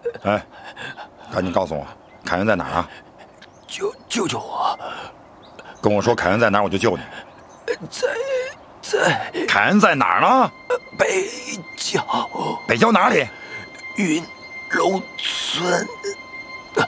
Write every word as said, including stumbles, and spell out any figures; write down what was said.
哎，赶紧告诉我，凯恩在哪儿啊？ 救救救我！ 跟我说凯恩在哪儿，我就救你。 在在。 凯恩在哪儿呢？ 北郊。 北郊哪里？ 云龙村。